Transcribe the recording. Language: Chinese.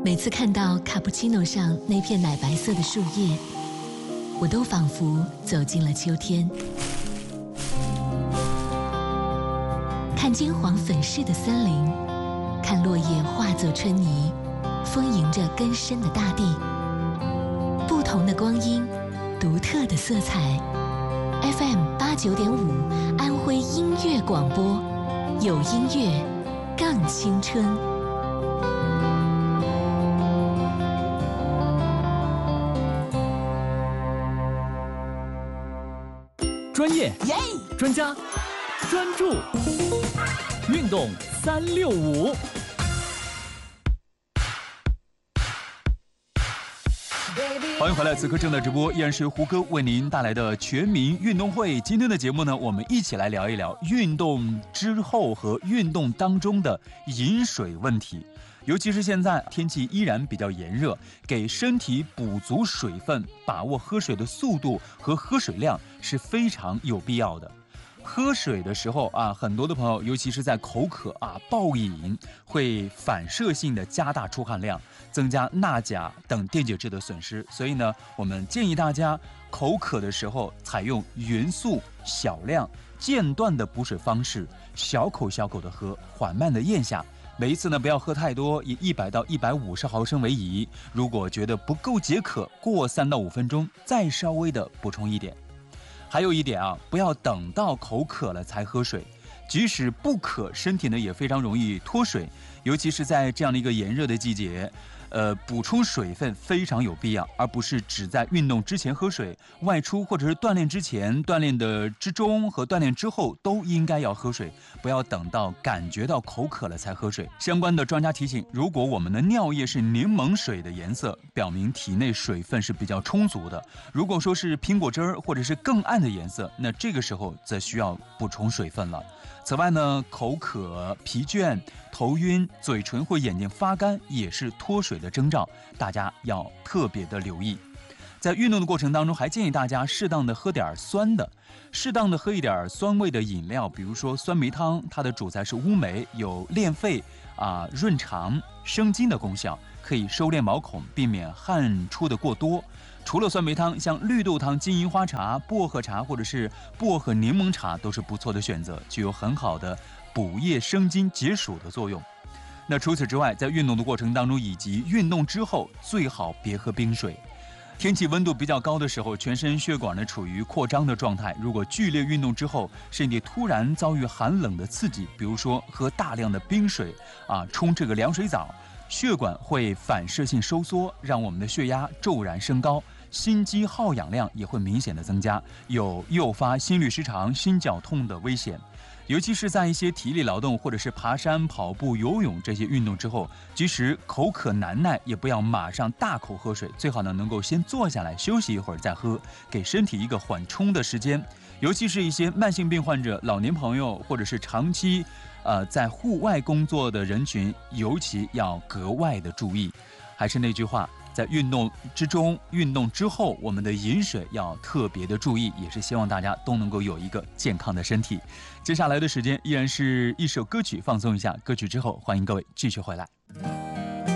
每次看到卡布奇诺上那片奶白色的树叶，我都仿佛走进了秋天。看金黄粉饰的森林，看落叶化作春泥，丰盈着根深的大地。不同的光阴，独特的色彩。FM89.5安徽音乐广播，有音乐更青春。 专业、专家、专注，运动365。欢迎回来，此刻正在直播，依然是由胡歌为您带来的全民运动会。今天的节目呢，我们一起来聊一聊运动之后和运动当中的饮水问题。尤其是现在天气依然比较炎热，给身体补足水分，把握喝水的速度和喝水量是非常有必要的。喝水的时候啊，很多的朋友，尤其是在口渴啊、暴饮，会反射性的加大出汗量，增加钠钾等电解质的损失。所以呢，我们建议大家口渴的时候，采用匀速、小量、间断的补水方式，小口小口的喝，缓慢的咽下。每一次呢，不要喝太多，以100到150毫升为宜。如果觉得不够解渴，过3到5分钟，再稍微的补充一点。还有一点啊，不要等到口渴了才喝水，即使不渴，身体呢也非常容易脱水，尤其是在这样的一个炎热的季节，补充水分非常有必要，而不是只在运动之前喝水，外出或者是锻炼之前、锻炼的之中和锻炼之后都应该要喝水，不要等到感觉到口渴了才喝水。相关的专家提醒，如果我们的尿液是柠檬水的颜色，表明体内水分是比较充足的；如果说是苹果汁儿或者是更暗的颜色，那这个时候则需要补充水分了。此外呢，口渴、疲倦、头晕、嘴唇或眼睛发干也是脱水的征兆，大家要特别的留意。在运动的过程当中，还建议大家适当的喝点酸的，适当的喝一点酸味的饮料，比如说酸梅汤，它的主材是乌梅，有练肺润肠生津的功效，可以收敛毛孔，避免汗出的过多。除了酸梅汤，像绿豆汤、金银花茶、薄荷茶或者是薄荷柠檬茶都是不错的选择，具有很好的补液生津解暑的作用。那除此之外，在运动的过程当中以及运动之后，最好别喝冰水。天气温度比较高的时候，全身血管呢处于扩张的状态，如果剧烈运动之后，身体突然遭遇寒冷的刺激，比如说喝大量的冰水冲这个凉水澡，血管会反射性收缩，让我们的血压骤然升高，心肌耗氧量也会明显的增加，有诱发心律失常、心绞痛的危险。尤其是在一些体力劳动或者是爬山、跑步、游泳这些运动之后，即使口渴难耐，也不要马上大口喝水，最好呢能够先坐下来休息一会儿再喝，给身体一个缓冲的时间。尤其是一些慢性病患者、老年朋友或者是长期在户外工作的人群，尤其要格外的注意。还是那句话，在运动之中、运动之后，我们的饮水要特别的注意，也是希望大家都能够有一个健康的身体。接下来的时间依然是一首歌曲放松一下，歌曲之后欢迎各位继续回来。